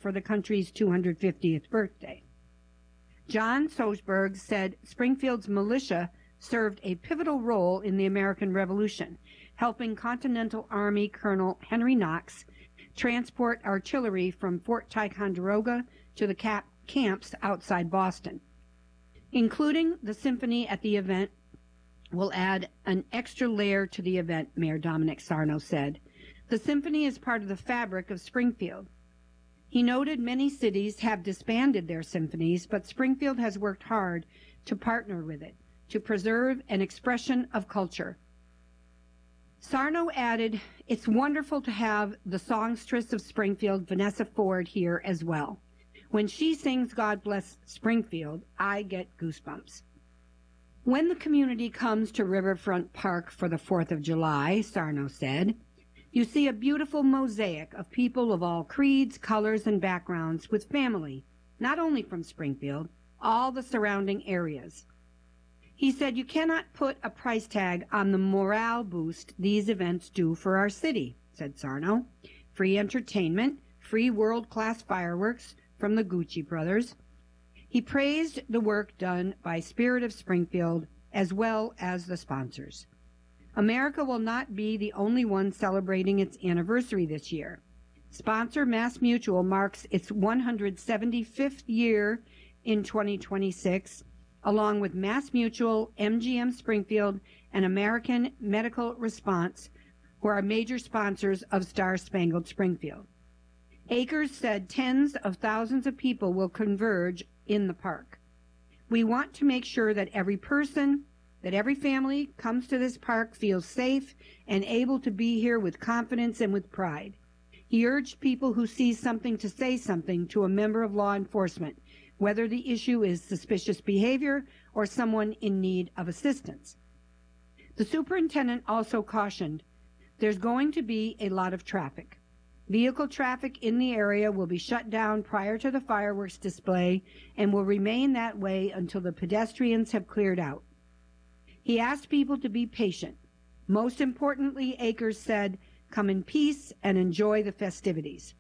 for the country's 250th birthday. John Sosberg said Springfield's militia served a pivotal role in the American Revolution, helping Continental Army Colonel Henry Knox transport artillery from Fort Ticonderoga to the camps outside Boston. Including the symphony at the event will add an extra layer to the event, Mayor Dominic Sarno said. The symphony is part of the fabric of Springfield. He noted many cities have disbanded their symphonies, but Springfield has worked hard to partner with it, to preserve an expression of culture. Sarno added, "It's wonderful to have the songstress of Springfield, Vanessa Ford, here as well. When she sings God Bless Springfield, I get goosebumps." When the community comes to Riverfront Park for the 4th of July, Sarno said, you see a beautiful mosaic of people of all creeds, colors, and backgrounds with family, not only from Springfield, all the surrounding areas. He said, you cannot put a price tag on the morale boost these events do for our city, said Sarno. Free entertainment, free world-class fireworks from the Gucci brothers. He praised the work done by Spirit of Springfield as well as the sponsors. America will not be the only one celebrating its anniversary this year. Sponsor MassMutual marks its 175th year in 2026, along with MassMutual, MGM Springfield, and American Medical Response, who are major sponsors of Star Spangled Springfield. Akers said tens of thousands of people will converge in the park. We want to make sure that every person, that every family comes to this park feels safe and able to be here with confidence and with pride. He urged people who see something to say something to a member of law enforcement, whether the issue is suspicious behavior or someone in need of assistance. The superintendent also cautioned, there's going to be a lot of traffic. Vehicle traffic in the area will be shut down prior to the fireworks display and will remain that way until the pedestrians have cleared out. He asked people to be patient. Most importantly, Akers said, come in peace and enjoy the festivities.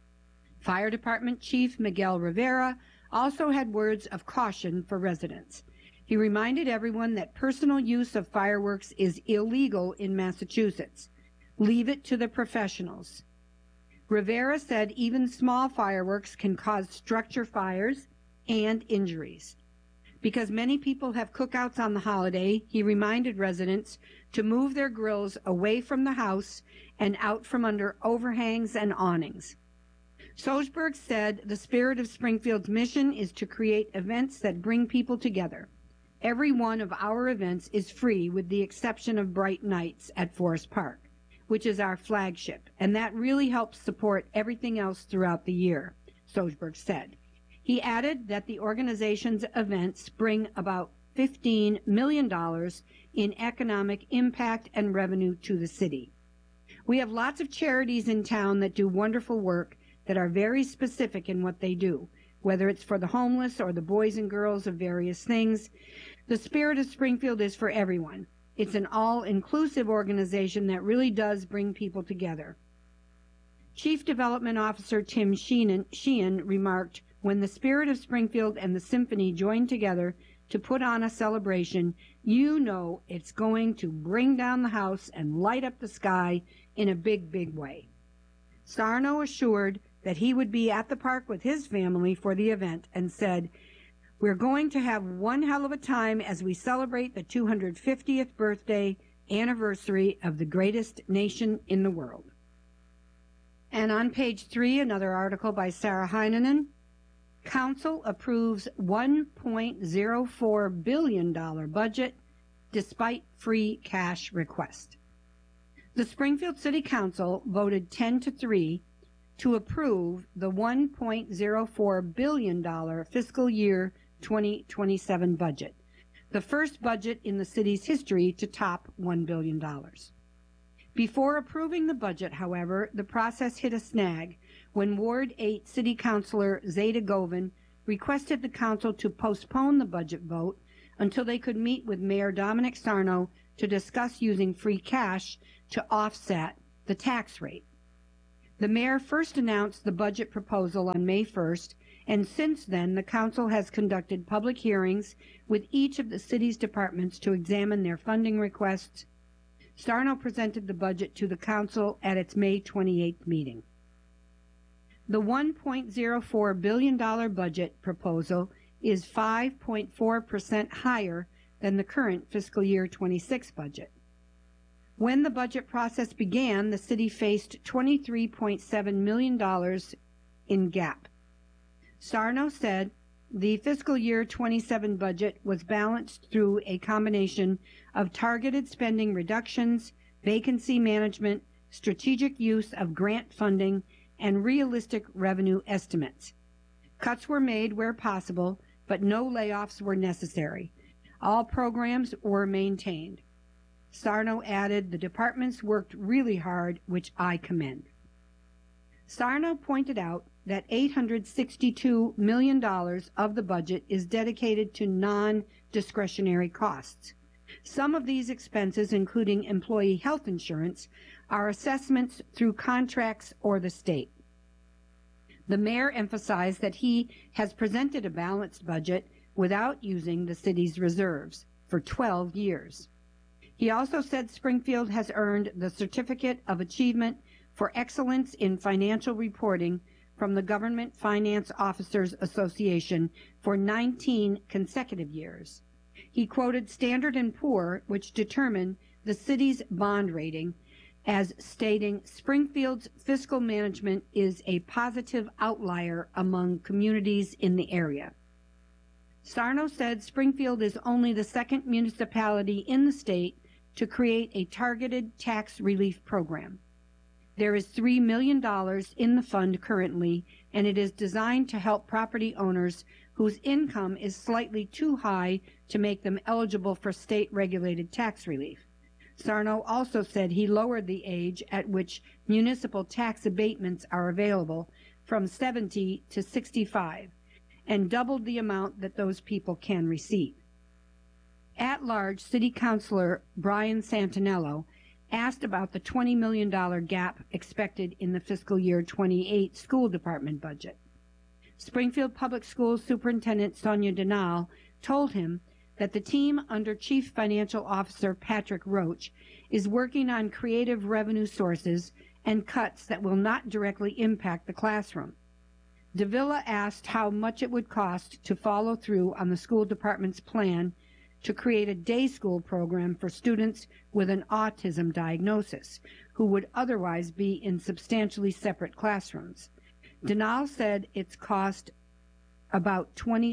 Fire Department Chief Miguel Rivera also had words of caution for residents. He reminded everyone that personal use of fireworks is illegal in Massachusetts. Leave it to the professionals. Rivera said even small fireworks can cause structure fires and injuries. Because many people have cookouts on the holiday, he reminded residents to move their grills away from the house and out from under overhangs and awnings. Sosberg said the Spirit of Springfield's mission is to create events that bring people together. Every one of our events is free with the exception of Bright Nights at Forest Park, which is our flagship, and that really helps support everything else throughout the year, Sosberg said. He added that the organization's events bring about $15 million in economic impact and revenue to the city. We have lots of charities in town that do wonderful work that are very specific in what they do, whether it's for the homeless or the boys and girls of various things. The Spirit of Springfield is for everyone. It's an all-inclusive organization that really does bring people together. Chief Development Officer Tim Sheehan remarked, when the Spirit of Springfield and the Symphony join together to put on a celebration, you know it's going to bring down the house and light up the sky in a big, big way. Sarno assured that he would be at the park with his family for the event and said, we're going to have one hell of a time as we celebrate the 250th birthday anniversary of the greatest nation in the world. And on page 3, another article by Sarah Heinonen. Council approves $1.04 billion budget despite free cash request. The Springfield City Council voted 10-3 to approve the $1.04 billion fiscal year 2027 budget, the first budget in the city's history to top $1 billion. Before approving the budget, however, the process hit a snag when Ward 8 City Councilor Zeta Govan requested the council to postpone the budget vote until they could meet with Mayor Dominic Sarno to discuss using free cash to offset the tax rate. The mayor first announced the budget proposal on May 1st, and since then the council has conducted public hearings with each of the city's departments to examine their funding requests. Sarno presented the budget to the council at its May 28th meeting. The $1.04 billion budget proposal is 5.4% higher than the current fiscal year 26 budget. When the budget process began, the city faced $23.7 million in gap. Sarno said the fiscal year 27 budget was balanced through a combination of targeted spending reductions, vacancy management, strategic use of grant funding, and realistic revenue estimates. Cuts were made where possible, but no layoffs were necessary. All programs were maintained. Sarno added, the departments worked really hard, which I commend. Sarno pointed out that $862 million of the budget is dedicated to non-discretionary costs. Some of these expenses, including employee health insurance, are assessments through contracts or the state. The mayor emphasized that he has presented a balanced budget without using the city's reserves for 12 years. He also said Springfield has earned the Certificate of Achievement for Excellence in Financial Reporting from the Government Finance Officers Association for 19 consecutive years. He quoted Standard & Poor, which determined the city's bond rating, as stating Springfield's fiscal management is a positive outlier among communities in the area. Sarno said Springfield is only the second municipality in the state to create a targeted tax relief program. There is $3 million in the fund currently, and it is designed to help property owners whose income is slightly too high to make them eligible for state-regulated tax relief. Sarno also said he lowered the age at which municipal tax abatements are available from 70 to 65 and doubled the amount that those people can receive. At-large City Councilor Brian Santinello asked about the $20 million gap expected in the fiscal year 28 school department budget. Springfield Public Schools Superintendent Sonia Denal told him that the team under Chief Financial Officer Patrick Roach is working on creative revenue sources and cuts that will not directly impact the classroom. Davila asked how much it would cost to follow through on the school department's plan to create a day school program for students with an autism diagnosis who would otherwise be in substantially separate classrooms. Denal said it's cost about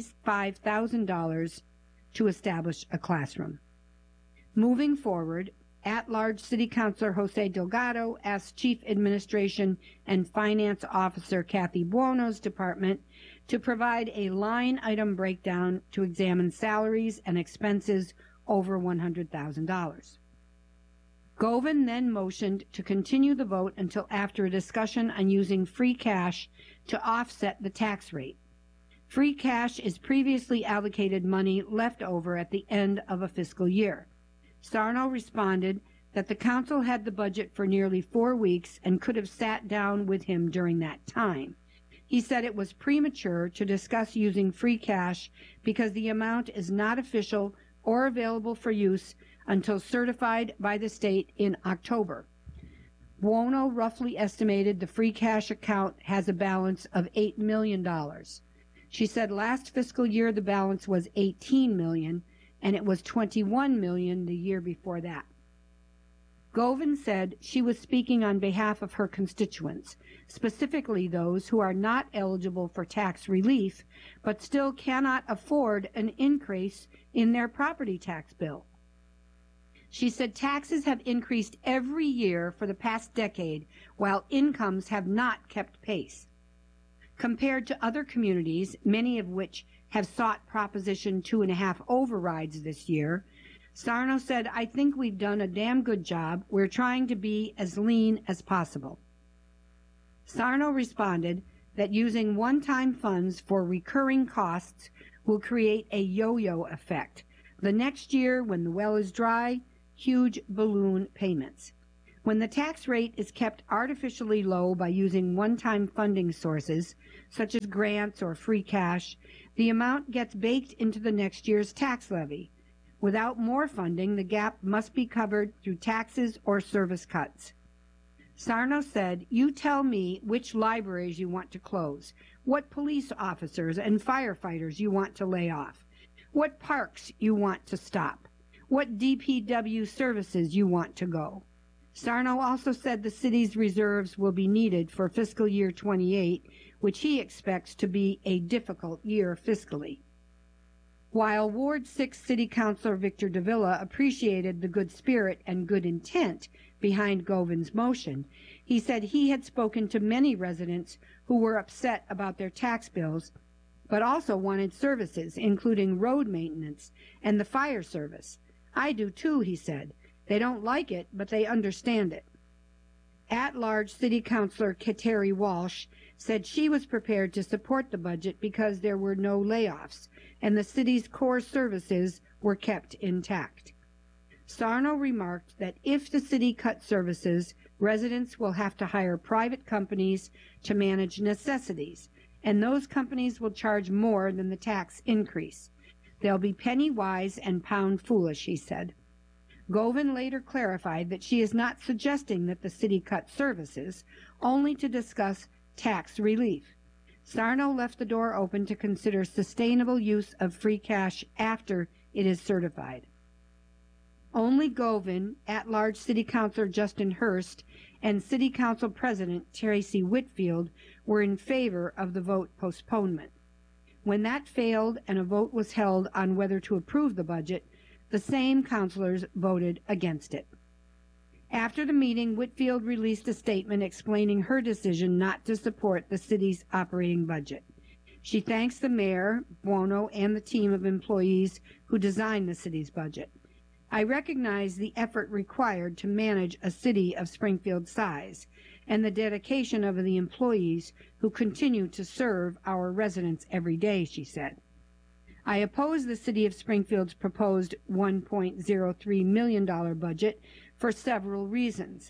$25,000 to establish a classroom. Moving forward, at-large City Councilor Jose Delgado asked Chief Administration and Finance Officer Kathy Buono's department to provide a line item breakdown to examine salaries and expenses over $100,000. Govan then motioned to continue the vote until after a discussion on using free cash to offset the tax rate. Free cash is previously allocated money left over at the end of a fiscal year. Sarno responded that the council had the budget for nearly 4 weeks and could have sat down with him during that time. He said it was premature to discuss using free cash because the amount is not official or available for use until certified by the state in October. Buono roughly estimated the free cash account has a balance of $8 million. She said last fiscal year the balance was $18 million, and it was $21 million the year before that. Govan said she was speaking on behalf of her constituents, specifically those who are not eligible for tax relief, but still cannot afford an increase in their property tax bill. She said taxes have increased every year for the past decade, while incomes have not kept pace. Compared to other communities, many of which have sought Proposition 2.5 overrides this year, Sarno said, I think we've done a damn good job. We're trying to be as lean as possible. Sarno responded that using one-time funds for recurring costs will create a yo-yo effect. The next year, when the well is dry, huge balloon payments. When the tax rate is kept artificially low by using one-time funding sources, such as grants or free cash, the amount gets baked into the next year's tax levy. Without more funding, the gap must be covered through taxes or service cuts. Sarno said, "You tell me which libraries you want to close, what police officers and firefighters you want to lay off, what parks you want to stop, what DPW services you want to go." Sarno also said the city's reserves will be needed for fiscal year 28, which he expects to be a difficult year fiscally. While Ward 6 City Councilor Victor Davila appreciated the good spirit and good intent behind Govin's motion, he said he had spoken to many residents who were upset about their tax bills, but also wanted services, including road maintenance and the fire service. "I do too," he said. "They don't like it, but they understand it." At-large City Councilor Kateri Walsh said she was prepared to support the budget because there were no layoffs and the city's core services were kept intact. Sarno remarked that if the city cuts services, residents will have to hire private companies to manage necessities, and those companies will charge more than the tax increase. They'll be penny wise and pound foolish, he said. Govin later clarified that she is not suggesting that the city cut services, only to discuss tax relief. Sarno left the door open to consider sustainable use of free cash after it is certified. Only Govin, at-large City Councilor Justin Hurst, and City Council President Tracy Whitfield were in favor of the vote postponement. When that failed and a vote was held on whether to approve the budget, the same councilors voted against it. After the meeting, Whitfield released a statement explaining her decision not to support the city's operating budget. She thanks the mayor, Buono, and the team of employees who designed the city's budget. "I recognize the effort required to manage a city of Springfield's size and the dedication of the employees who continue to serve our residents every day," she said. "I oppose the City of Springfield's proposed $1.03 million budget for several reasons.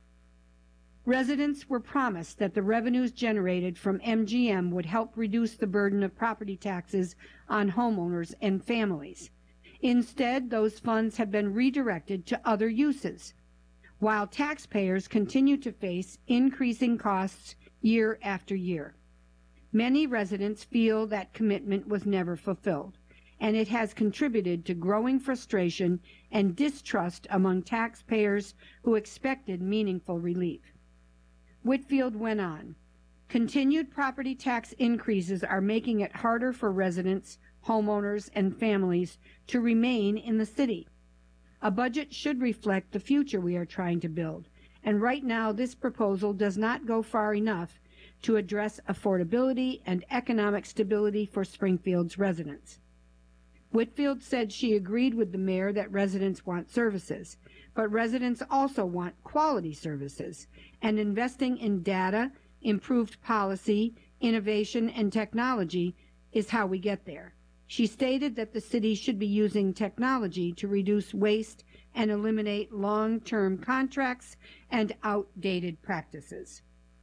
Residents were promised that the revenues generated from MGM would help reduce the burden of property taxes on homeowners and families. Instead, those funds have been redirected to other uses, while taxpayers continue to face increasing costs year after year. Many residents feel that commitment was never fulfilled, and it has contributed to growing frustration and distrust among taxpayers who expected meaningful relief." Whitfield went on, "Continued property tax increases are making it harder for residents, homeowners, and families to remain in the city. A budget should reflect the future we are trying to build, and right now this proposal does not go far enough to address affordability and economic stability for Springfield's residents." Whitfield said she agreed with the mayor that residents want services, but residents also want quality services, and investing in data, improved policy, innovation, and technology is how we get there. She stated that the city should be using technology to reduce waste and eliminate long-term contracts and outdated practices.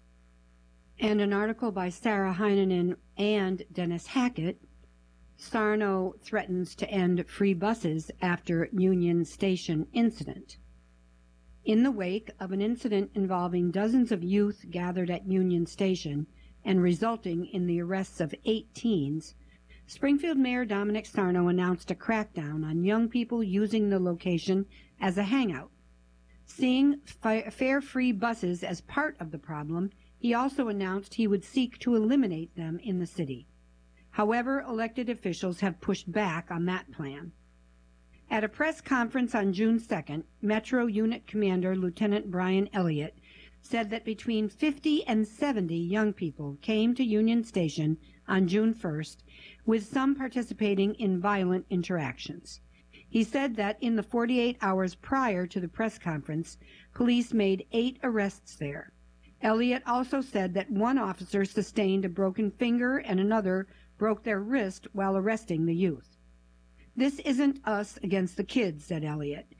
And an article by Sarah Heinonen and Dennis Hackett, Sarno threatens to end free buses after Union Station incident. In the wake of an incident involving dozens of youth gathered at Union Station and resulting in the arrests of 8 teens, Springfield Mayor Dominic Sarno announced a crackdown on young people using the location as a hangout. Seeing fare-free buses as part of the problem, he also announced he would seek to eliminate them in the city. However, elected officials have pushed back on that plan. At a press conference on June 2nd, Metro Unit Commander Lieutenant Brian Elliott said that between 50 and 70 young people came to Union Station on June 1st, with some participating in violent interactions. He said that in the 48 hours prior to the press conference, police made 8 arrests there. Elliott also said that one officer sustained a broken finger and another broke their wrist while arresting the youth. "This isn't us against the kids," said Elliott.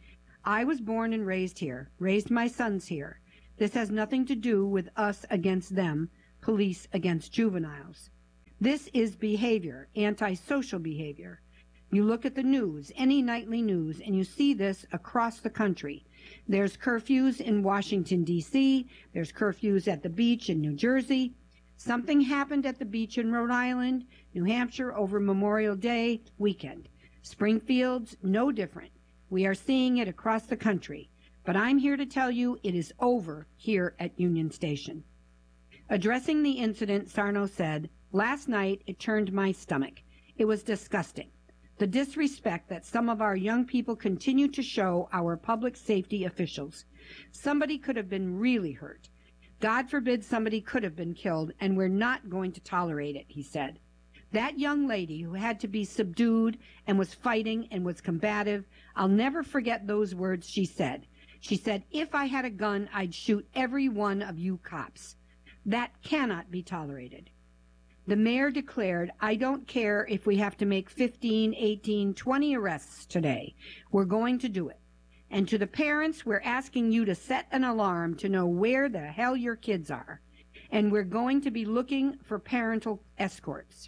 I was born and raised here, raised my sons here. This has nothing to do with us against them, police against juveniles. This is behavior, antisocial behavior. You look at the news, any nightly news, and you see this across the country. There's curfews in Washington, D.C. There's curfews at the beach in New Jersey. Something happened at the beach in Rhode Island, New Hampshire over Memorial Day weekend. Springfield's no different. We are seeing it across the country. But I'm here to tell you it is over here at Union Station. Addressing the incident, Sarno said, "Last night it turned my stomach. It was disgusting. The disrespect that some of our young people continue to show our public safety officials. Somebody could have been really hurt. God forbid somebody could have been killed, and we're not going to tolerate it," he said. That young lady who had to be subdued and was fighting and was combative, I'll never forget those words she said. She said, "If I had a gun, I'd shoot every one of you cops." That cannot be tolerated. The mayor declared, "I don't care if we have to make 15, 18, 20 arrests today. We're going to do it. And to the parents, we're asking you to set an alarm to know where the hell your kids are. And we're going to be looking for parental escorts."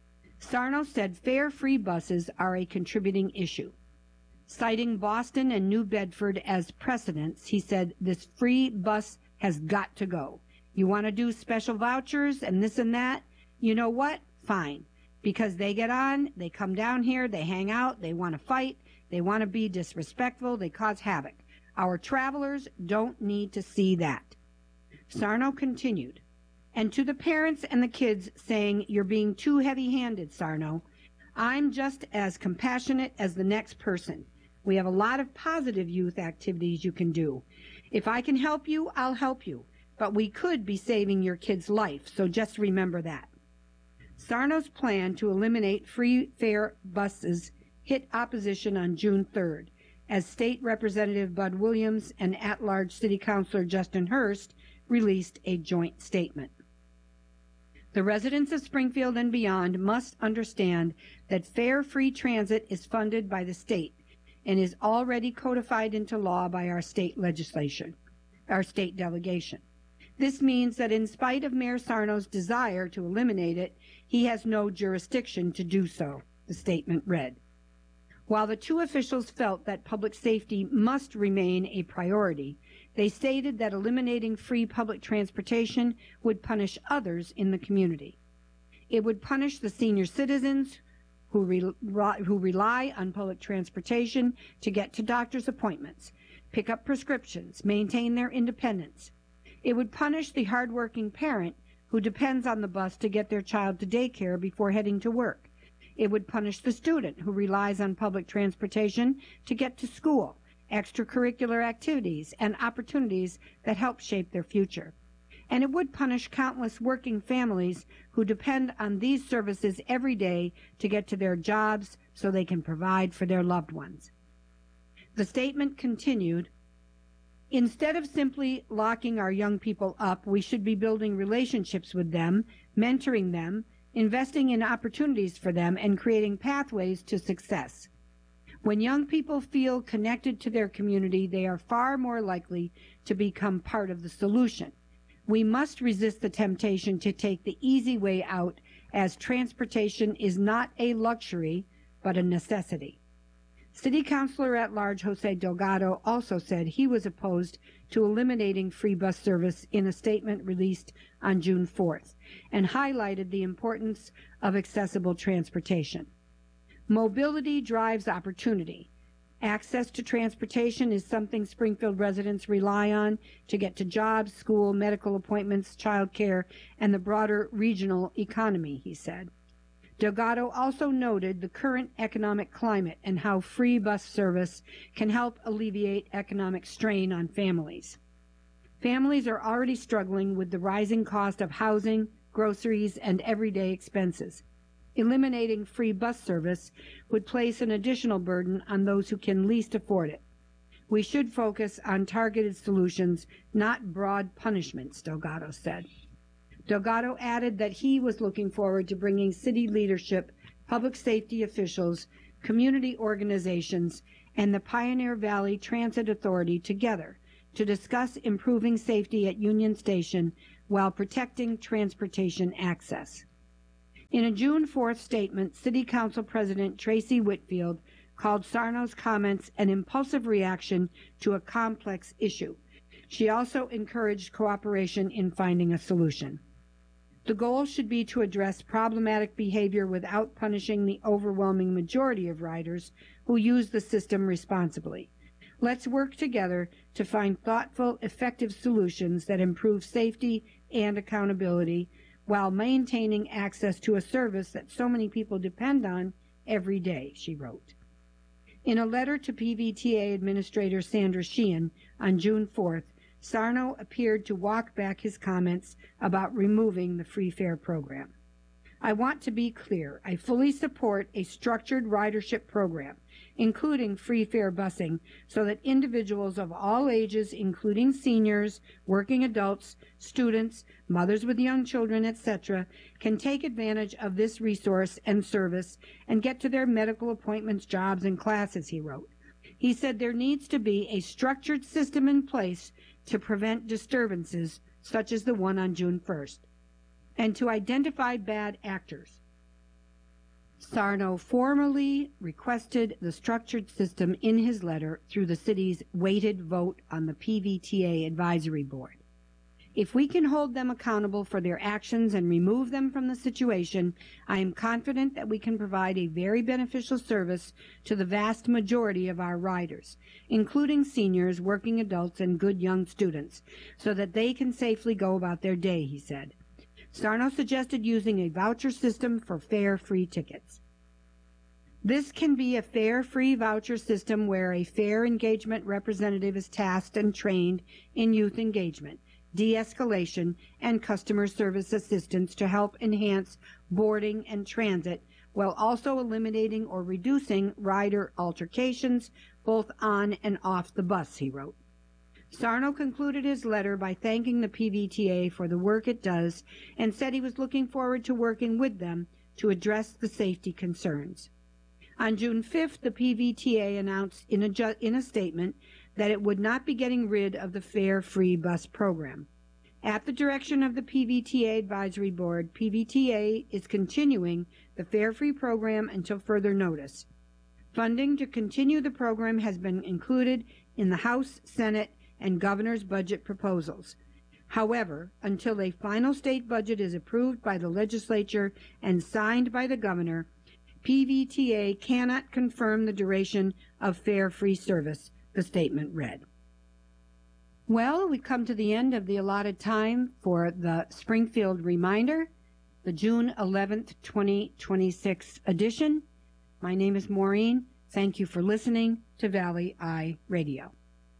Sarno said fare-free buses are a contributing issue. Citing Boston and New Bedford as precedents, he said this free bus has got to go. You want to do special vouchers and this and that? You know what? Fine. Because they get on, they come down here, they hang out, they want to fight, they want to be disrespectful, they cause havoc. Our travelers don't need to see that. Sarno continued, and to the parents and the kids saying, "You're being too heavy-handed, Sarno. I'm just as compassionate as the next person. We have a lot of positive youth activities you can do. If I can help you, I'll help you. But we could be saving your kid's life, so just remember that." Sarno's plan to eliminate free fare buses hit opposition on June 3rd, as State Representative Bud Williams and at-large City Councilor Justin Hurst released a joint statement. The residents of Springfield and beyond must understand that fare-free transit is funded by the state and is already codified into law by our state legislation, our state delegation. This means that in spite of Mayor Sarno's desire to eliminate it, he has no jurisdiction to do so, the statement read. While the two officials felt that public safety must remain a priority, they stated that eliminating free public transportation would punish others in the community. It would punish the senior citizens who rely on public transportation to get to doctor's appointments, pick up prescriptions, maintain their independence. It would punish the hardworking parent who depends on the bus to get their child to daycare before heading to work. It would punish the student who relies on public transportation to get to school, extracurricular activities, and opportunities that help shape their future. And it would punish countless working families who depend on these services every day to get to their jobs so they can provide for their loved ones. The statement continued, "Instead of simply locking our young people up, we should be building relationships with them, mentoring them, investing in opportunities for them, and creating pathways to success. When young people feel connected to their community, they are far more likely to become part of the solution. We must resist the temptation to take the easy way out, as transportation is not a luxury, but a necessity." City Councilor at Large Jose Delgado also said he was opposed to eliminating free bus service in a statement released on June 4th, and highlighted the importance of accessible transportation. Mobility drives opportunity. Access to transportation is something Springfield residents rely on to get to jobs, school, medical appointments, child care, and the broader regional economy, he said. Delgado also noted the current economic climate and how free bus service can help alleviate economic strain on families. Families are already struggling with the rising cost of housing, groceries, and everyday expenses. Eliminating free bus service would place an additional burden on those who can least afford it. We should focus on targeted solutions, not broad punishments, Delgado said. Delgado added that he was looking forward to bringing city leadership, public safety officials, community organizations, and the Pioneer Valley Transit Authority together to discuss improving safety at Union Station while protecting transportation access. In a June 4th statement, City Council President Tracy Whitfield called Sarno's comments an impulsive reaction to a complex issue. She also encouraged cooperation in finding a solution. The goal should be to address problematic behavior without punishing the overwhelming majority of riders who use the system responsibly. Let's work together to find thoughtful, effective solutions that improve safety and accountability while maintaining access to a service that so many people depend on every day, she wrote. In a letter to PVTA Administrator Sandra Sheehan on June 4th, Sarno appeared to walk back his comments about removing the free fare program. I want to be clear. I fully support a structured ridership program, including free fare busing, so that individuals of all ages, including seniors, working adults, students, mothers with young children, etc., can take advantage of this resource and service and get to their medical appointments, jobs, and classes, he wrote. He said there needs to be a structured system in place to prevent disturbances such as the one on June 1st, and to identify bad actors. Sarno formally requested the structured system in his letter through the city's weighted vote on the PVTA Advisory Board. If we can hold them accountable for their actions and remove them from the situation, I am confident that we can provide a very beneficial service to the vast majority of our riders, including seniors, working adults, and good young students, so that they can safely go about their day, he said. Sarno suggested using a voucher system for fare-free tickets. This can be a fare-free voucher system where a fare engagement representative is tasked and trained in youth engagement, de-escalation, and customer service assistance to help enhance boarding and transit while also eliminating or reducing rider altercations both on and off the bus, he wrote. Sarno concluded his letter by thanking the PVTA for the work it does and said he was looking forward to working with them to address the safety concerns. On June 5th, the PVTA announced in a statement that it would not be getting rid of the fare-free bus program. At the direction of the PVTA Advisory Board, PVTA is continuing the fare-free program until further notice. Funding to continue the program has been included in the House, Senate, and Governor's budget proposals. However, until a final state budget is approved by the legislature and signed by the governor, PVTA cannot confirm the duration of fare-free service, the statement read. Well, we come to the end of the allotted time for the Springfield Reminder, the June 11th, 2026 edition. My name is Maureen. Thank you for listening to Valley Eye Radio.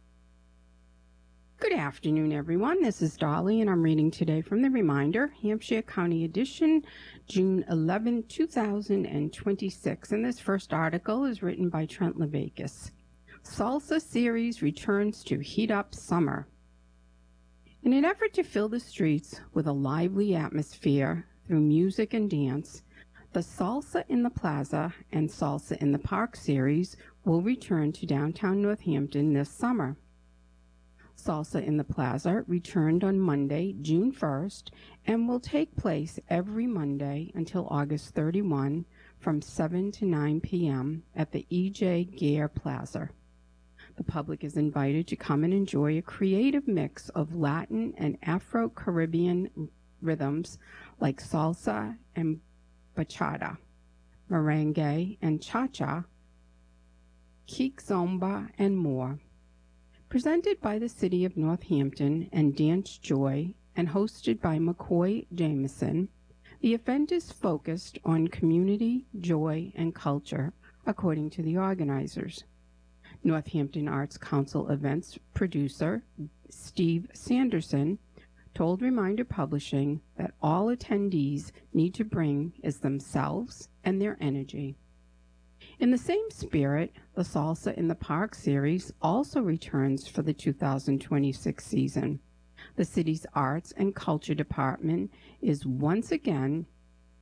Good afternoon, everyone. This is Dolly, and I'm reading today from the Reminder, Hampshire County Edition, June 11, 2026. And this first article is written by Trent Levakis. Salsa Series returns to heat up summer. In an effort to fill the streets with a lively atmosphere through music and dance, the Salsa in the Plaza and Salsa in the Park series will return to downtown Northampton this summer. Salsa in the Plaza returned on Monday, June 1st, and will take place every Monday until August 31 from 7 to 9 p.m. at the E.J. Gare Plaza. The public is invited to come and enjoy a creative mix of Latin and Afro-Caribbean rhythms like salsa and bachata, merengue and cha-cha, kickzomba, and more. Presented by the City of Northampton and Dance Joy and hosted by McCoy Jameson, the event is focused on community, joy, and culture, according to the organizers. Northampton Arts Council events producer Steve Sanderson told Reminder Publishing that all attendees need to bring is themselves and their energy. In the same spirit, the Salsa in the Park series also returns for the 2026 season. The city's Arts and Culture Department is once again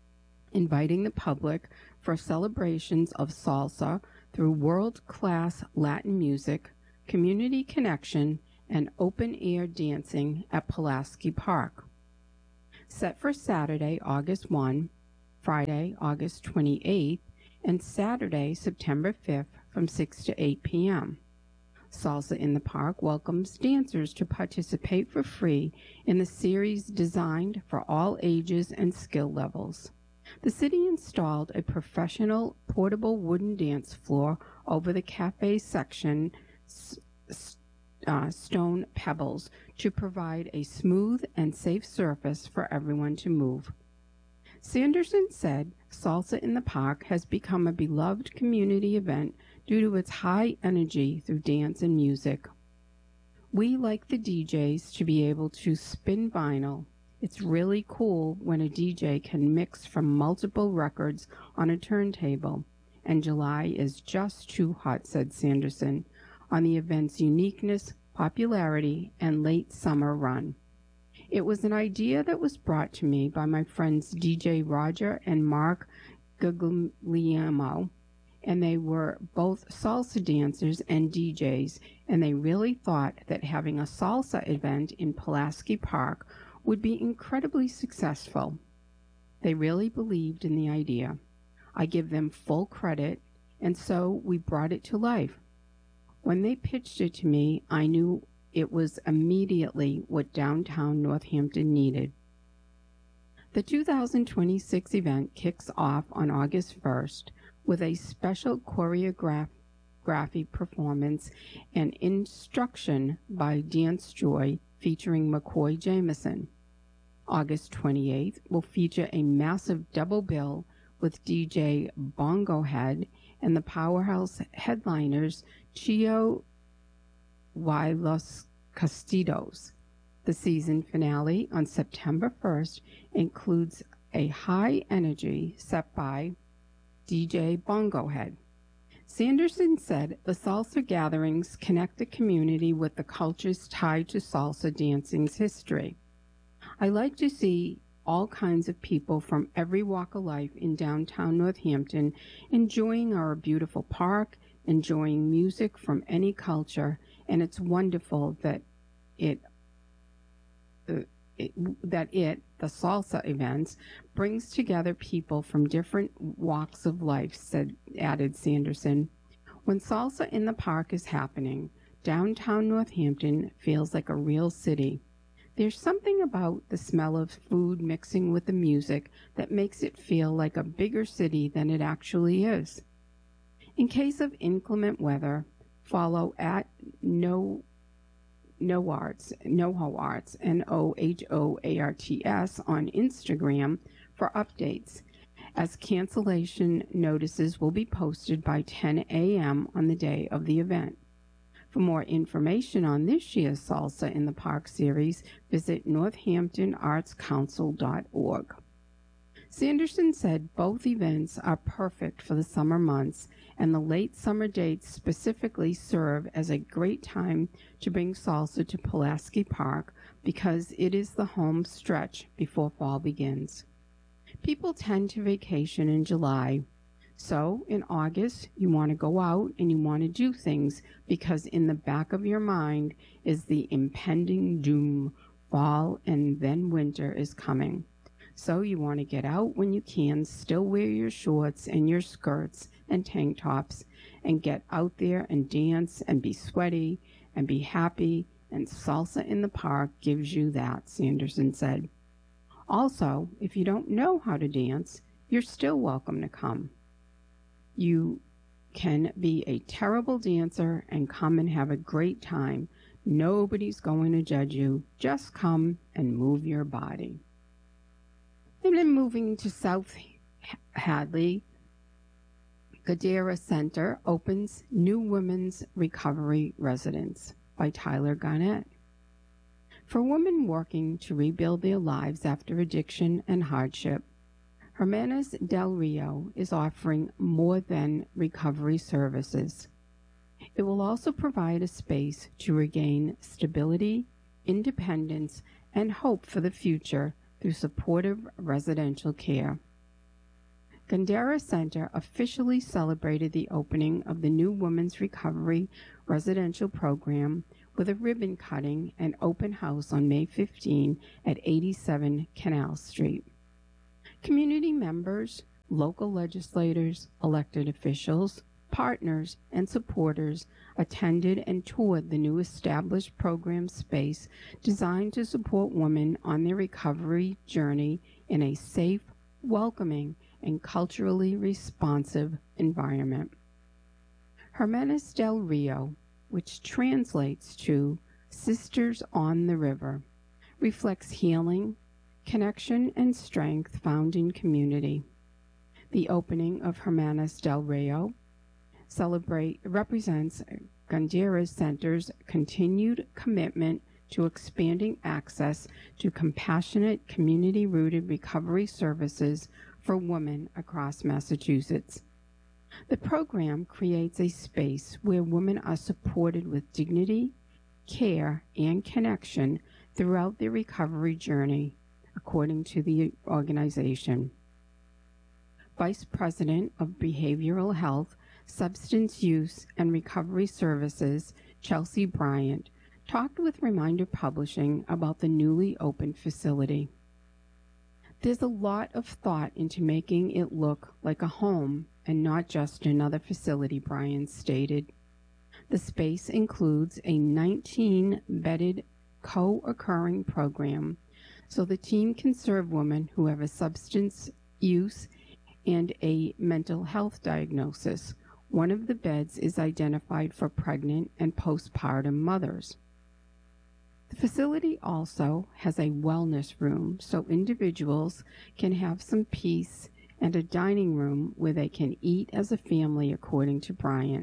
inviting the public for celebrations of salsa through world-class Latin music, community connection, and open-air dancing at Pulaski Park. Set for Saturday, August 1, Friday, August 28th, and Saturday, September 5th from 6 to 8 p.m. Salsa in the Park welcomes dancers to participate for free in the series designed for all ages and skill levels. The city installed a professional portable wooden dance floor over the cafe section stone pebbles to provide a smooth and safe surface for everyone to move. Sanderson said Salsa in the Park has become a beloved community event due to its high energy through dance and music. We like the DJs to be able to spin vinyl. It's really cool when a DJ can mix from multiple records on a turntable, and July is just too hot, said Sanderson, on the event's uniqueness, popularity, and late summer run. It was an idea that was brought to me by my friends DJ Roger and Mark Guglielmo, and they were both salsa dancers and DJs, and they really thought that having a salsa event in Pulaski Park would be incredibly successful. They really believed in the idea. I give them full credit, and so we brought it to life. When they pitched it to me, I knew it was immediately what downtown Northampton needed. The 2026 event kicks off on August 1st with a special choreography performance and instruction by Dance Joy featuring McCoy Jameson. August 28th will feature a massive double bill with DJ Bongo Head and the powerhouse headliners Chio y los Castillos. The season finale on September 1st includes a high energy set by DJ Bongo Head. Sanderson said the salsa gatherings connect the community with the cultures tied to salsa dancing's history. I like to see all kinds of people from every walk of life in downtown Northampton enjoying our beautiful park, enjoying music from any culture, and it's wonderful that the salsa events, brings together people from different walks of life, added Sanderson. When Salsa in the Park is happening, downtown Northampton feels like a real city. There's something about the smell of food mixing with the music that makes it feel like a bigger city than it actually is. In case of inclement weather, follow at NoHo Arts, NOHOARTS on Instagram for updates, as cancellation notices will be posted by 10 a.m. on the day of the event. For more information on this year's Salsa in the Park series, visit northamptonartscouncil.org. Sanderson said both events are perfect for the summer months, and the late summer dates specifically serve as a great time to bring salsa to Pulaski Park because it is the home stretch before fall begins. People tend to vacation in July, so in August you want to go out and you want to do things because in the back of your mind is the impending doom. Fall and then winter is coming. So you want to get out when you can, still wear your shorts and your skirts and tank tops, and get out there and dance and be sweaty and be happy, and Salsa in the Park gives you that, Sanderson said. Also, if you don't know how to dance, you're still welcome to come. You can be a terrible dancer and come and have a great time. Nobody's going to judge you. Just come and move your body. And then moving to South Hadley, Gadara Center opens new women's recovery residence by Tyler Garnett. For women working to rebuild their lives after addiction and hardship, Hermanas del Rio is offering more than recovery services. It will also provide a space to regain stability, independence, and hope for the future through supportive residential care. Gandera Center officially celebrated the opening of the new Women's Recovery residential program with a ribbon cutting and open house on May 15 at 87 Canal Street. Community members, local legislators, elected officials, partners, and supporters attended and toured the new established program space designed to support women on their recovery journey in a safe, welcoming, and culturally responsive environment. Hermanas del Rio, which translates to Sisters on the River, reflects healing, connection, and strength found in community. The opening of Hermanas del Rio represents Gandera Center's continued commitment to expanding access to compassionate, community-rooted recovery services for women across Massachusetts. The program creates a space where women are supported with dignity, care, and connection throughout their recovery journey, according to the organization. Vice President of Behavioral Health, Substance Use, and Recovery Services, Chelsea Bryant, talked with Reminder Publishing about the newly opened facility. There's a lot of thought into making it look like a home and not just another facility, Bryant stated. The space includes a 19-bedded co-occurring program, so the team can serve women who have a substance use and a mental health diagnosis. One of the beds is identified for pregnant and postpartum mothers. The facility also has a wellness room so individuals can have some peace and a dining room where they can eat as a family, according to Bryant.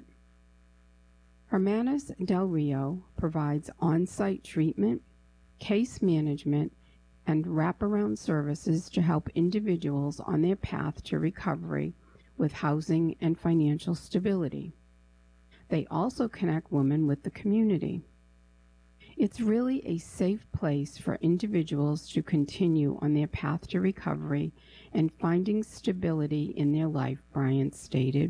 Hermanas del Rio provides on-site treatment, case management, and wraparound services to help individuals on their path to recovery with housing and financial stability. They also connect women with the community. It's really a safe place for individuals to continue on their path to recovery and finding stability in their life, Bryant stated.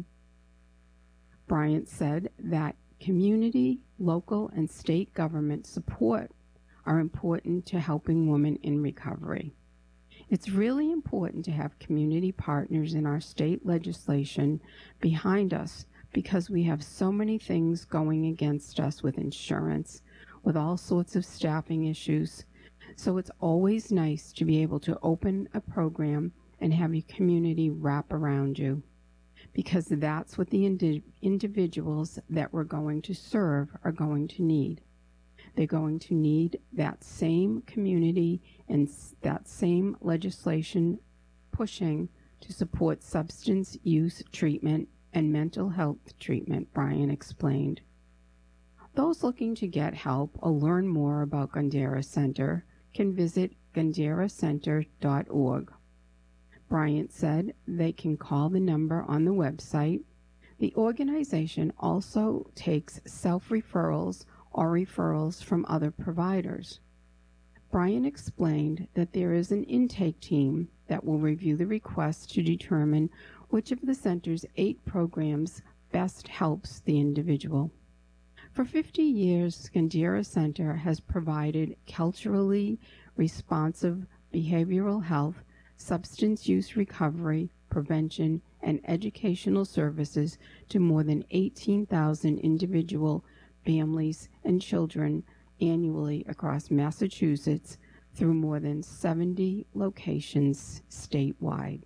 Bryant said that community, local, and state government support are important to helping women in recovery. It's really important to have community partners in our state legislation behind us because we have so many things going against us with insurance, with all sorts of staffing issues. So it's always nice to be able to open a program and have your community wrap around you, because that's what the individuals that we're going to serve are going to need. They're going to need that same community and that same legislation pushing to support substance use treatment and mental health treatment, Brian explained. Those looking to get help or learn more about Gandera Center can visit ganderacenter.org. Bryant said they can call the number on the website. The organization also takes self-referrals or referrals from other providers. Bryant explained that there is an intake team that will review the requests to determine which of the center's 8 programs best helps the individual. For 50 years, Gandera Center has provided culturally responsive behavioral health, substance use recovery, prevention, and educational services to more than 18,000 individual families and children annually across Massachusetts through more than 70 locations statewide.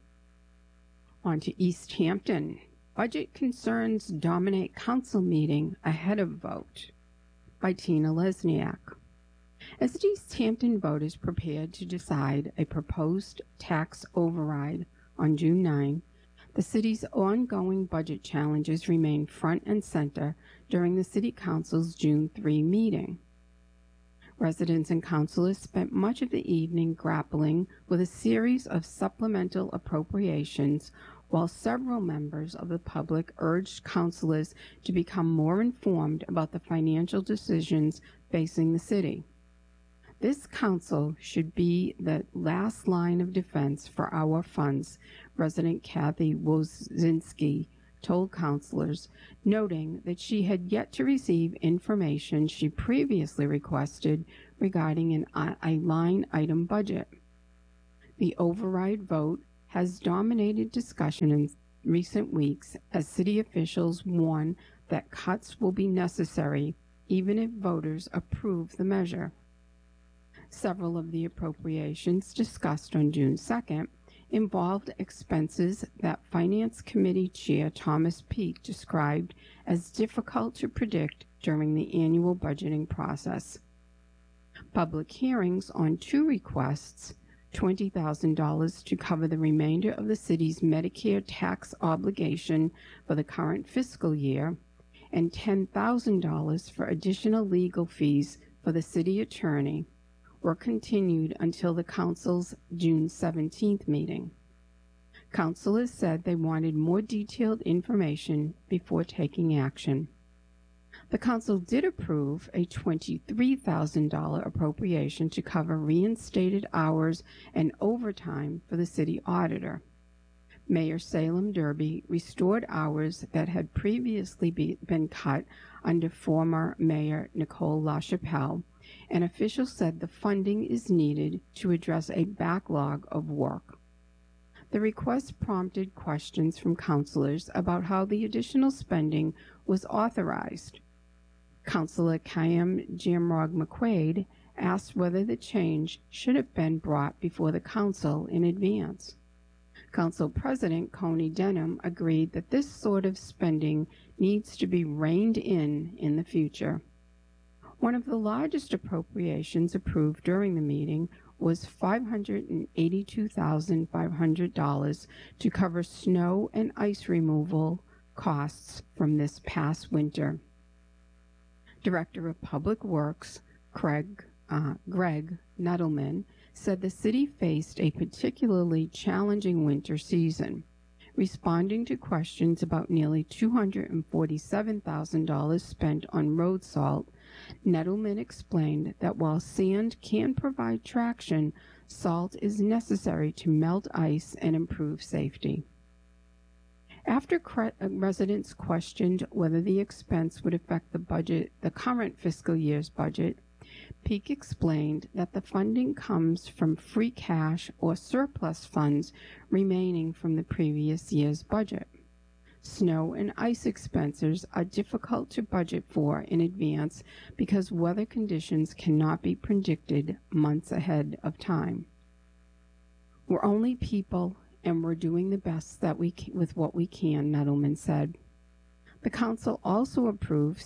On to East Hampton. Budget concerns dominate council meeting ahead of vote, by Tina Lesniak. As East Hampton voters prepared to decide a proposed tax override on June 9, the city's ongoing budget challenges remain front and center during the City Council's June 3 meeting. Residents and councilors spent much of the evening grappling with a series of supplemental appropriations, while several members of the public urged councilors to become more informed about the financial decisions facing the city. This council should be the last line of defense for our funds, resident Kathy Wozinski told councilors, noting that she had yet to receive information she previously requested regarding a line item budget. The override vote has dominated discussion in recent weeks as city officials warn that cuts will be necessary even if voters approve the measure. Several of the appropriations discussed on June 2nd involved expenses that Finance Committee Chair Thomas Peake described as difficult to predict during the annual budgeting process. Public hearings on two requests, $20,000 to cover the remainder of the city's Medicare tax obligation for the current fiscal year, and $10,000 for additional legal fees for the city attorney, were continued until the council's June 17th meeting. Councilors said they wanted more detailed information before taking action. The council did approve a $23,000 appropriation to cover reinstated hours and overtime for the city auditor. Mayor Salem Derby restored hours that had previously been cut under former Mayor Nicole LaChapelle, and officials said the funding is needed to address a backlog of work. The request prompted questions from councilors about how the additional spending was authorized. Councilor Chaim Jamrog McQuaid asked whether the change should have been brought before the council in advance. Council President Coney Denham agreed that this sort of spending needs to be reined in the future. One of the largest appropriations approved during the meeting was $582,500 to cover snow and ice removal costs from this past winter. Director of Public Works, Greg Nettleman, said the city faced a particularly challenging winter season. Responding to questions about nearly $247,000 spent on road salt, Nettleman explained that while sand can provide traction, salt is necessary to melt ice and improve safety. After residents questioned whether the expense would affect the current fiscal year's budget, Peake explained that the funding comes from free cash or surplus funds remaining from the previous year's budget. Snow and ice expenses are difficult to budget for in advance because weather conditions cannot be predicted months ahead of time. We're only people, and we're doing the best that we can with what we can, Nettleman said. The council also approved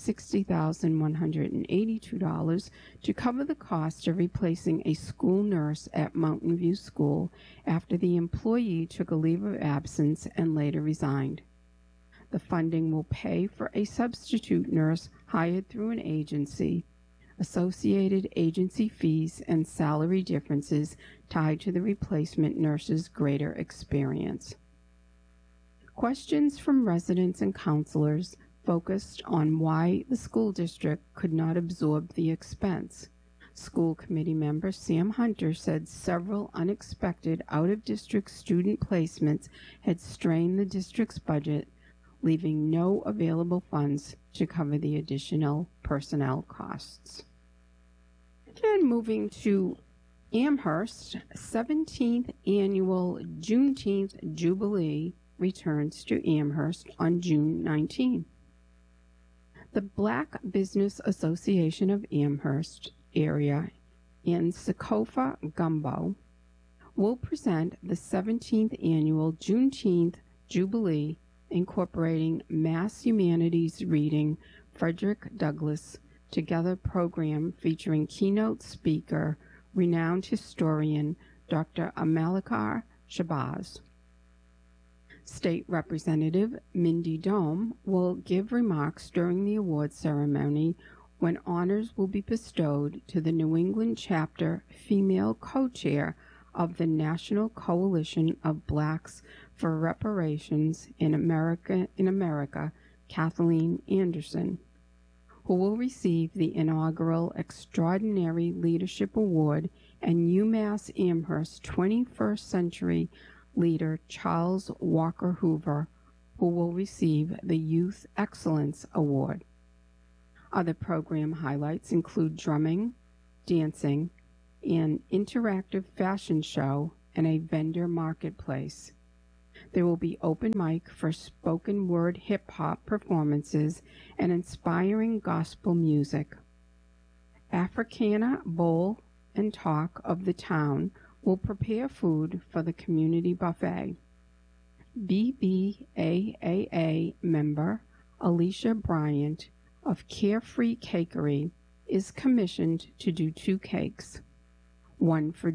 $60,182 to cover the cost of replacing a school nurse at Mountain View School after the employee took a leave of absence and later resigned. The funding will pay for a substitute nurse hired through an agency, associated agency fees, and salary differences tied to the replacement nurse's greater experience. Questions from residents and councilors focused on why the school district could not absorb the expense. School committee member Sam Hunter said several unexpected out-of-district student placements had strained the district's budget, leaving no available funds to cover the additional personnel costs. And moving to Amherst, 17th annual Juneteenth Jubilee returns to Amherst on June 19. The Black Business Association of Amherst area in Sokofa Gumbo will present the 17th annual Juneteenth Jubilee, incorporating mass humanities reading Frederick Douglass Together program featuring keynote speaker, renowned historian Dr. Amalekar Shabazz. State Representative Mindy Dome will give remarks during the awards ceremony when honors will be bestowed to the New England chapter female co-chair of the National Coalition of Blacks for Reparations in America, Kathleen Anderson. who will receive the inaugural Extraordinary Leadership Award, and UMass Amherst 21st Century Leader Charles Walker Hoover, who will receive the Youth Excellence Award. Other program highlights include drumming, dancing, an interactive fashion show, and a vendor marketplace. There will be open mic for spoken word hip-hop performances and inspiring gospel music. Africana Bowl and Talk of the town will prepare food for the community buffet. BBAAA member Alicia Bryant of Carefree Cakery is commissioned to do 2 cakes, one for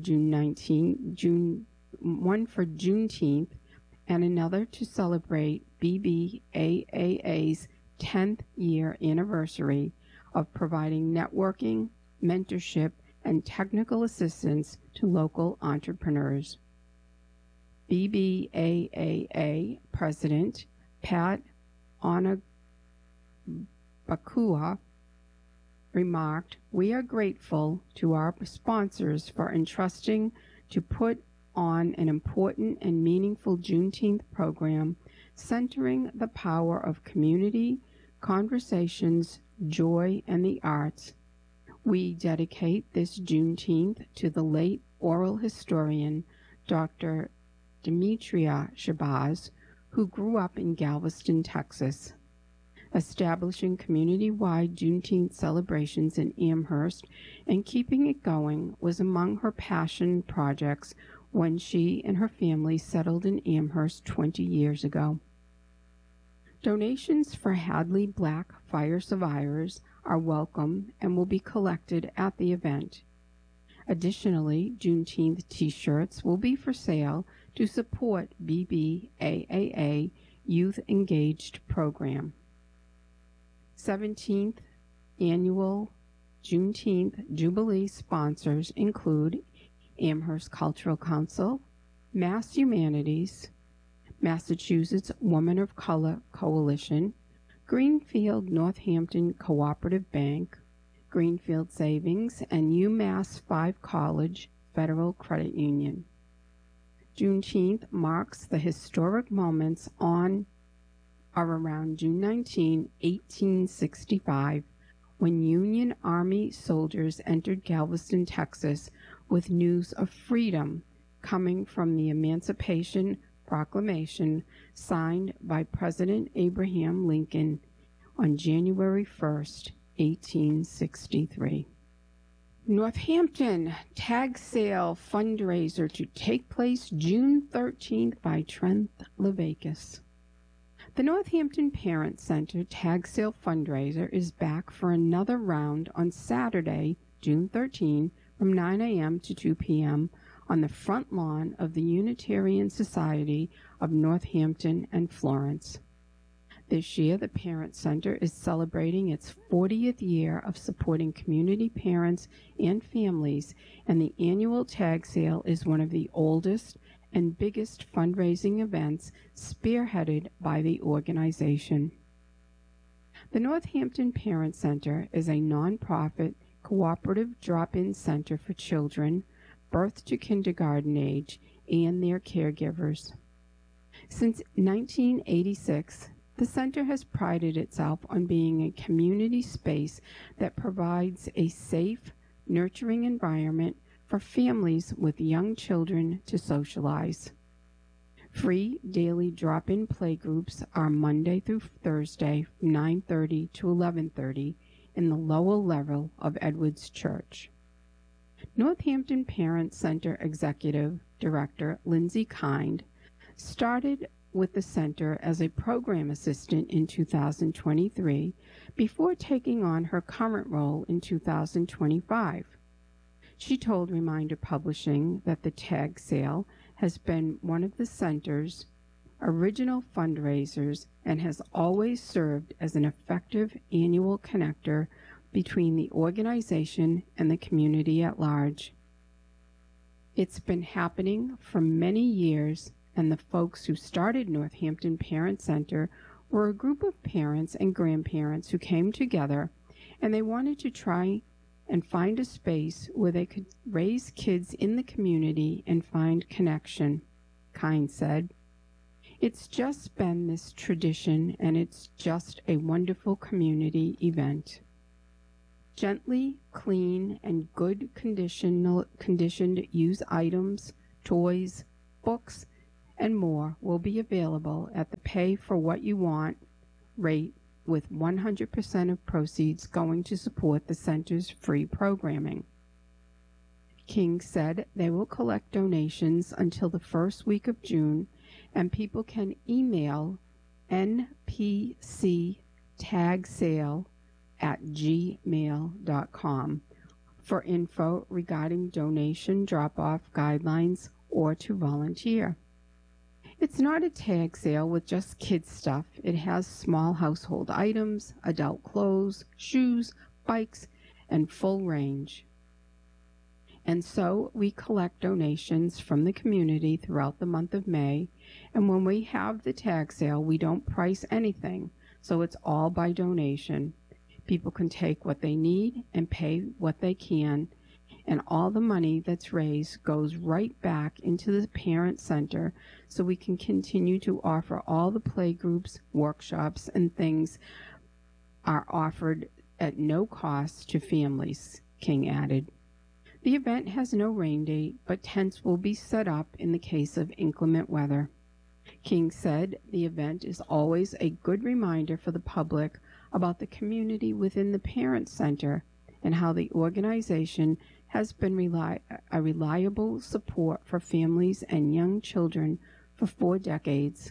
Juneteenth and another to celebrate BBAAA's 10th year anniversary of providing networking, mentorship, and technical assistance to local entrepreneurs. BBAAA President Pat Onabakua remarked, "We are grateful to our sponsors for entrusting to put on an important and meaningful Juneteenth program centering the power of community, conversations, joy, and the arts. We dedicate this Juneteenth to the late oral historian, Dr. Demetria Shabazz, who grew up in Galveston, Texas. Establishing community-wide Juneteenth celebrations in Amherst and keeping it going was among her passion projects when she and her family settled in Amherst 20 years ago." Donations for Hadley Black fire survivors are welcome and will be collected at the event. Additionally, Juneteenth T-shirts will be for sale to support BBAAA Youth Engaged program. 17th Annual Juneteenth Jubilee sponsors include Amherst Cultural Council, Mass Humanities, Massachusetts Women of Color Coalition, Greenfield Northampton Cooperative Bank, Greenfield Savings, and UMass 5 College Federal Credit Union. Juneteenth marks the historic moments on or around June 19, 1865, when Union Army soldiers entered Galveston, Texas, with news of freedom coming from the Emancipation Proclamation signed by President Abraham Lincoln on January 1st, 1863. Northampton Tag Sale fundraiser to take place June 13th by Trent Levakas. The Northampton Parent Center Tag Sale fundraiser is back for another round on Saturday, June 13, from 9 a.m. to 2 p.m. on the front lawn of the Unitarian Society of Northampton and Florence. This year, the Parent Center is celebrating its 40th year of supporting community parents and families, and the annual tag sale is one of the oldest and biggest fundraising events spearheaded by the organization. The Northampton Parent Center is a nonprofit cooperative drop-in center for children, birth to kindergarten age, and their caregivers. Since 1986, the center has prided itself on being a community space that provides a safe, nurturing environment for families with young children to socialize. Free daily drop-in playgroups are Monday through Thursday from 9:30 to 11:30 in the lower level of Edwards Church. Northampton Parent Center Executive Director Lindsay Kind started with the center as a program assistant in 2023 before taking on her current role in 2025. She told Reminder Publishing that the tag sale has been one of the center's original fundraisers and has always served as an effective annual connector between the organization and the community at large. It's been happening for many years, and the folks who started Northampton Parent Center were a group of parents and grandparents who came together and they wanted to try and find a space where they could raise kids in the community and find connection. Kind said, "It's just been this tradition, and it's just a wonderful community event." Gently, clean, and good conditioned used items, toys, books, and more will be available at the Pay for What You Want rate, with 100% of proceeds going to support the center's free programming. King said they will collect donations until the first week of June, and people can email npctagsale@gmail.com for info regarding donation drop-off guidelines or to volunteer. It's not a tag sale with just kids stuff. It has small household items, adult clothes, shoes, bikes, and full range. And so we collect donations from the community throughout the month of May, and when we have the tag sale, we don't price anything, so it's all by donation. People can take what they need and pay what they can, and all the money that's raised goes right back into the parent center so we can continue to offer all the play groups, workshops, and things are offered at no cost to families, King added. The event has no rain date, but tents will be set up in the case of inclement weather. King said the event is always a good reminder for the public about the community within the parent center and how the organization has been a reliable support for families and young children for 4 decades.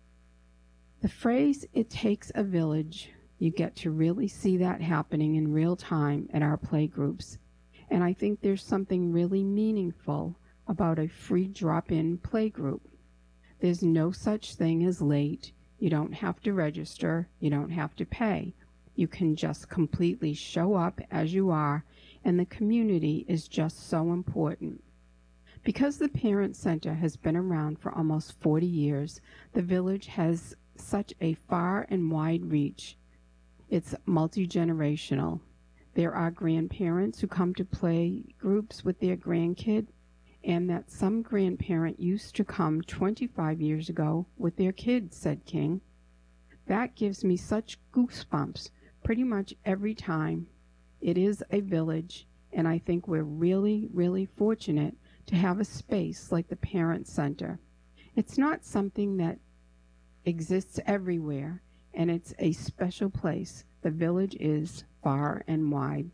The phrase, "it takes a village," you get to really see that happening in real time at our play groups. And I think there's something really meaningful about a free drop-in play group. There's no such thing as late. You don't have to register. You don't have to pay. You can just completely show up as you are, and the community is just so important. Because the Parent Center has been around for almost 40 years, the village has such a far and wide reach. It's multi-generational. There are grandparents who come to play groups with their grandkid, and that some grandparent used to come 25 years ago with their kids, said King. That gives me such goosebumps pretty much every time. It is a village, and I think we're really, really fortunate to have a space like the Parent Center. It's not something that exists everywhere, and it's a special place. The village is far and wide.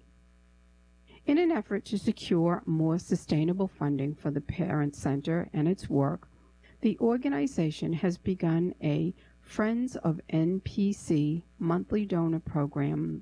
In an effort to secure more sustainable funding for the Parent Center and its work, the organization has begun a Friends of NPC monthly donor programming,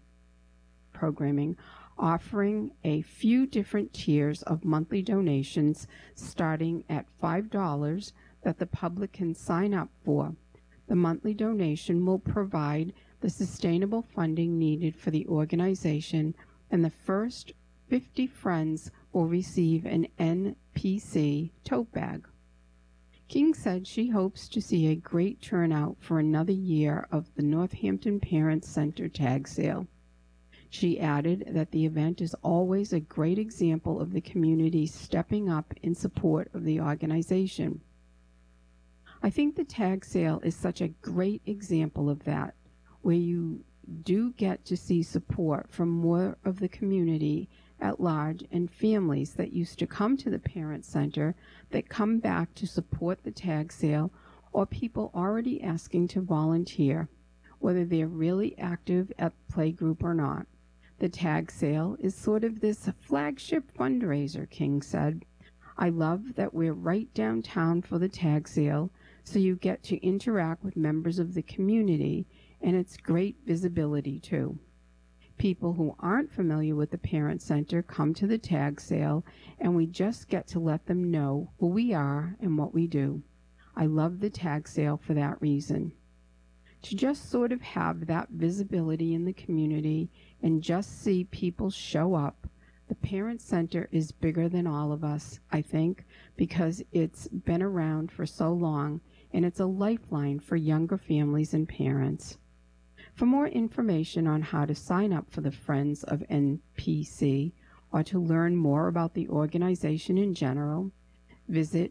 offering a few different tiers of monthly donations starting at $5 that the public can sign up for. The monthly donation will provide the sustainable funding needed for the organization, and the first 50 friends will receive an NPC tote bag. King said she hopes to see a great turnout for another year of the Northampton Parent Center tag sale. She added that the event is always a great example of the community stepping up in support of the organization. I think the tag sale is such a great example of that, where you do get to see support from more of the community at large and families that used to come to the Parent Center that come back to support the tag sale, or people already asking to volunteer, whether they're really active at playgroup or not. The tag sale is sort of this flagship fundraiser, King said. I love that we're right downtown for the tag sale, so you get to interact with members of the community, and it's great visibility too. People who aren't familiar with the Parent Center come to the tag sale, and we just get to let them know who we are and what we do. I love the tag sale for that reason. To just sort of have that visibility in the community and just see people show up. The Parent Center is bigger than all of us, I think, because it's been around for so long, and it's a lifeline for younger families and parents. For more information on how to sign up for the Friends of NPC or to learn more about the organization in general, visit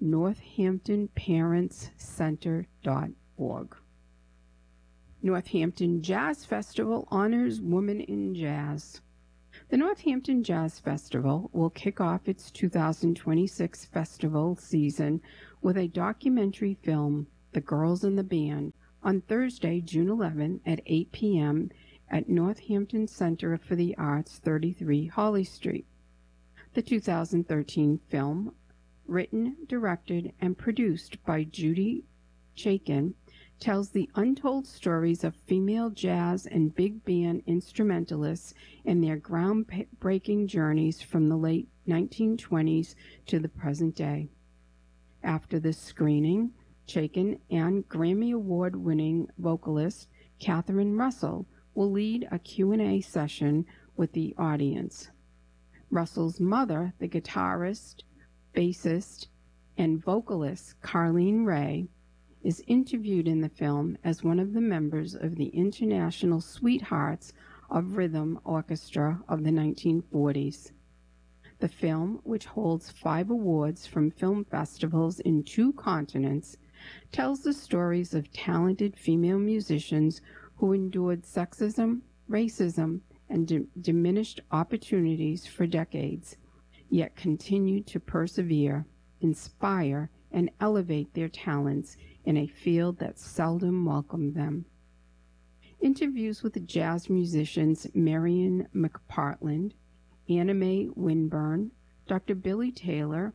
northamptonparentscenter.org. Northampton Jazz Festival honors women in jazz. The Northampton Jazz Festival will kick off its 2026 festival season with a documentary film, The Girls in the Band, on Thursday, June 11 at 8 p.m. at Northampton Center for the Arts, 33 Holly Street. The 2013 film, written, directed, and produced by Judy Chaikin, tells the untold stories of female jazz and big band instrumentalists and their groundbreaking journeys from the late 1920s to the present day. After the screening, Chaikin and Grammy Award-winning vocalist Catherine Russell will lead a Q&A session with the audience. Russell's mother, the guitarist, bassist, and vocalist Carlene Ray, is interviewed in the film as one of the members of the International Sweethearts of Rhythm Orchestra of the 1940s. The film, which holds 5 awards from film festivals in 2 continents, tells the stories of talented female musicians who endured sexism, racism, and diminished opportunities for decades, yet continued to persevere, inspire, and elevate their talents in a field that seldom welcomed them. Interviews with the jazz musicians Marian McPartland, Anna Mae Winburn, Dr. Billy Taylor,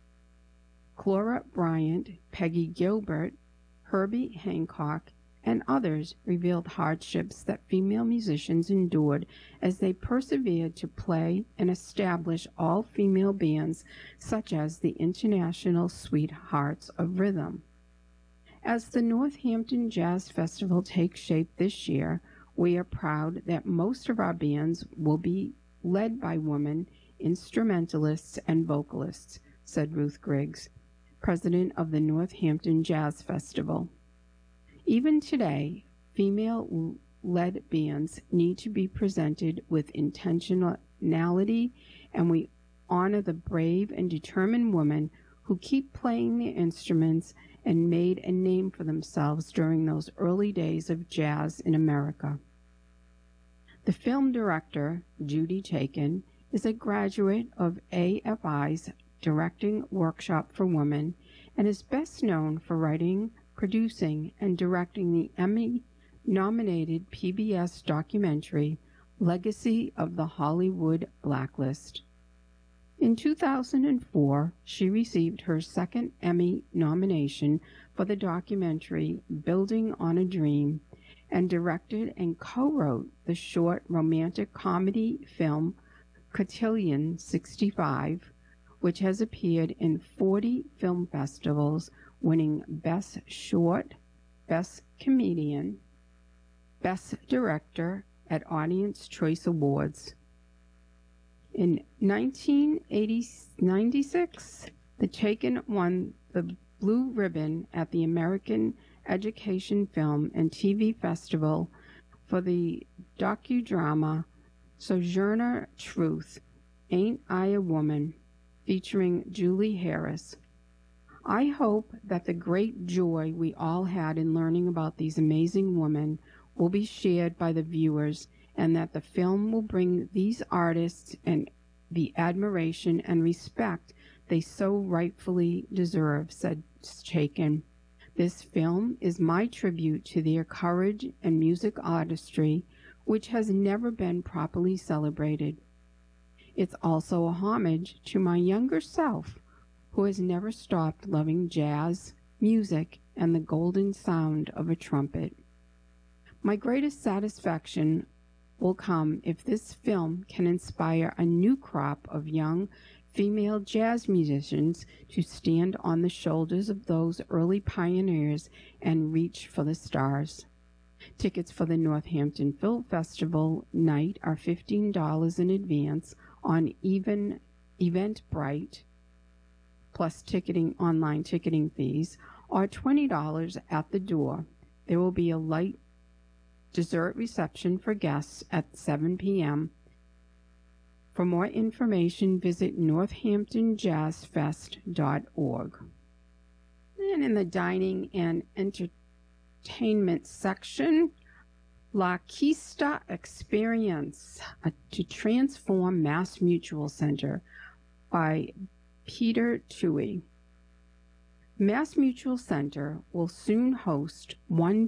Clora Bryant, Peggy Gilbert, Herbie Hancock, and others revealed hardships that female musicians endured as they persevered to play and establish all-female bands such as the International Sweethearts of Rhythm. As the Northampton Jazz Festival takes shape this year, we are proud that most of our bands will be led by women instrumentalists and vocalists, said Ruth Griggs, president of the Northampton Jazz Festival. Even today, female-led bands need to be presented with intentionality, and we honor the brave and determined women who keep playing their instruments and made a name for themselves during those early days of jazz in America. The film director, Judy Chaikin, is a graduate of AFI's Directing Workshop for Women and is best known for writing, producing, and directing the Emmy-nominated PBS documentary Legacy of the Hollywood Blacklist. In 2004, she received her second Emmy nomination for the documentary Building on a Dream and directed and co-wrote the short romantic comedy film Cotillion 65, which has appeared in 40 film festivals, winning Best Short, Best Comedian, Best Director at Audience Choice Awards. In 1996, the Chaikin won the Blue Ribbon at the American Education Film and TV Festival for the docudrama Sojourner Truth, Ain't I a Woman, featuring Julie Harris. I hope that the great joy we all had in learning about these amazing women will be shared by the viewers, and that the film will bring these artists and the admiration and respect they so rightfully deserve, said Chaikin. This film is my tribute to their courage and music artistry, which has never been properly celebrated. It's also a homage to my younger self, who has never stopped loving jazz, music, and the golden sound of a trumpet. My greatest satisfaction will come if this film can inspire a new crop of young female jazz musicians to stand on the shoulders of those early pioneers and reach for the stars. Tickets for the Northampton Film Festival night are $15 in advance on Eventbrite, plus online ticketing fees, or $20 at the door. There will be a light dessert reception for guests at 7 p.m. For more information, visit northamptonjazzfest.org. And in the dining and entertainment section, La Quista Experience, to Transform Mass Mutual Center by Peter Toohey. Mass Mutual Center will soon host one